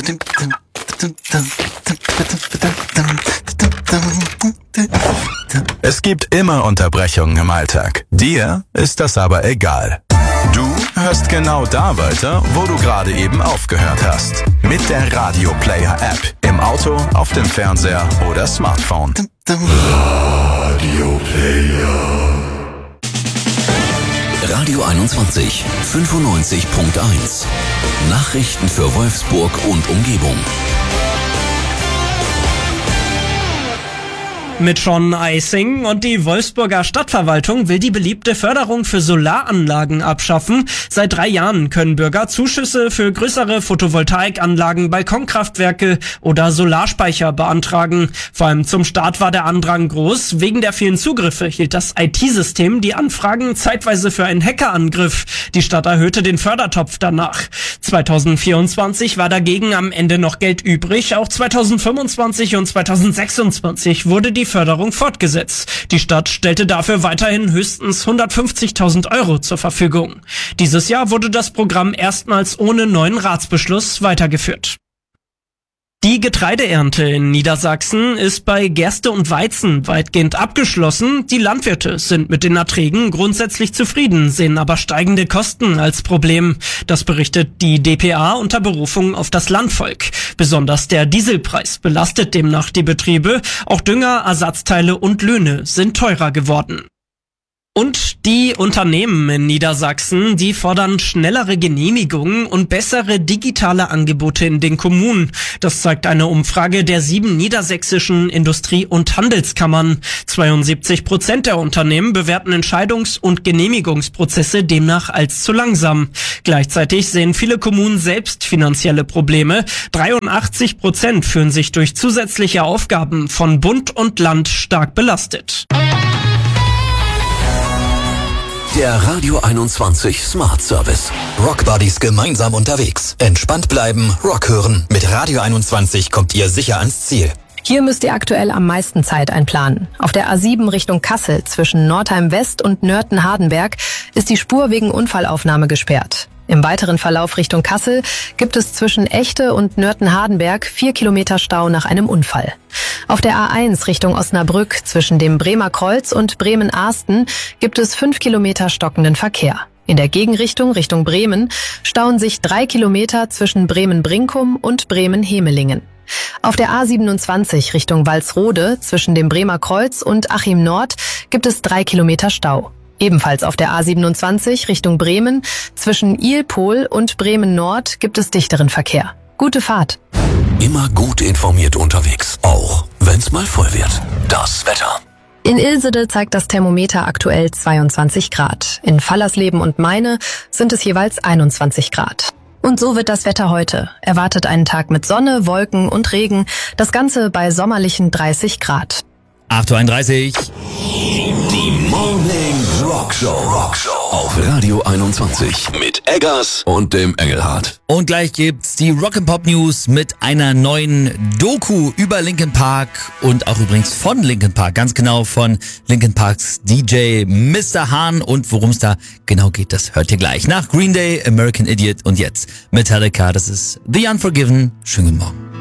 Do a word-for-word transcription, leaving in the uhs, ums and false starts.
Es gibt immer Unterbrechungen im Alltag. Dir ist das aber egal. Du hörst genau da weiter, wo du gerade eben aufgehört hast. Mit der Radio Player App. Im Auto, auf dem Fernseher oder Smartphone. Radio Player. Radio einundzwanzig, fünfundneunzig Punkt eins. Nachrichten für Wolfsburg und Umgebung. Mit Sean Eising und die Wolfsburger Stadtverwaltung will die beliebte Förderung für Solaranlagen abschaffen. Seit drei Jahren können Bürger Zuschüsse für größere Photovoltaikanlagen, Balkonkraftwerke oder Solarspeicher beantragen. Vor allem zum Start war der Andrang groß. Wegen der vielen Zugriffe hielt das I T-System die Anfragen zeitweise für einen Hackerangriff. Die Stadt erhöhte den Fördertopf danach. zweitausendvierundzwanzig war dagegen am Ende noch Geld übrig. Auch zweitausendfünfundzwanzig und zweitausendsechsundzwanzig wurde die Förderung fortgesetzt. Die Stadt stellte dafür weiterhin höchstens hundertfünfzigtausend Euro zur Verfügung. Dieses Jahr wurde das Programm erstmals ohne neuen Ratsbeschluss weitergeführt. Die Getreideernte in Niedersachsen ist bei Gerste und Weizen weitgehend abgeschlossen. Die Landwirte sind mit den Erträgen grundsätzlich zufrieden, sehen aber steigende Kosten als Problem. Das berichtet die D P A unter Berufung auf das Landvolk. Besonders der Dieselpreis belastet demnach die Betriebe. Auch Dünger, Ersatzteile und Löhne sind teurer geworden. Und die Unternehmen in Niedersachsen, die fordern schnellere Genehmigungen und bessere digitale Angebote in den Kommunen. Das zeigt eine Umfrage der sieben niedersächsischen Industrie- und Handelskammern. zweiundsiebzig Prozent der Unternehmen bewerten Entscheidungs- und Genehmigungsprozesse demnach als zu langsam. Gleichzeitig sehen viele Kommunen selbst finanzielle Probleme. dreiundachtzig Prozent fühlen sich durch zusätzliche Aufgaben von Bund und Land stark belastet. Der Radio einundzwanzig Smart Service. Rock Buddies gemeinsam unterwegs. Entspannt bleiben, Rock hören. Mit Radio einundzwanzig kommt ihr sicher ans Ziel. Hier müsst ihr aktuell am meisten Zeit einplanen. Auf der A sieben Richtung Kassel zwischen Nordheim West und Nörten-Hardenberg ist die Spur wegen Unfallaufnahme gesperrt. Im weiteren Verlauf Richtung Kassel gibt es zwischen Echte und Nörten-Hardenberg vier Kilometer Stau nach einem Unfall. Auf der A eins Richtung Osnabrück zwischen dem Bremer Kreuz und Bremen-Ahsten gibt es fünf Kilometer stockenden Verkehr. In der Gegenrichtung Richtung Bremen stauen sich drei Kilometer zwischen Bremen-Brinkum und Bremen-Hemelingen. Auf der A siebenundzwanzig Richtung Walsrode zwischen dem Bremer Kreuz und Achim Nord gibt es drei Kilometer Stau. Ebenfalls auf der A siebenundzwanzig Richtung Bremen zwischen Ilpol und Bremen Nord gibt es dichteren Verkehr. Gute Fahrt. Immer gut informiert unterwegs, auch wenn's mal voll wird. Das Wetter. In Ilsede zeigt das Thermometer aktuell zweiundzwanzig Grad. In Fallersleben und Meine sind es jeweils einundzwanzig Grad. Und so wird das Wetter heute. Erwartet einen Tag mit Sonne, Wolken und Regen. Das Ganze bei sommerlichen dreißig Grad. acht Uhr einunddreißig. Die Morning Rock Show. Rock Show auf Radio einundzwanzig mit Eggers und dem Engelhardt. Und gleich gibt's die Rock'n'Pop News mit einer neuen Doku über Linkin Park und auch übrigens von Linkin Park, ganz genau von Linkin Parks D J Mister Hahn, und worum es da genau geht, das hört ihr gleich. Nach Green Day, American Idiot und jetzt Metallica, das ist The Unforgiven. Schönen guten Morgen.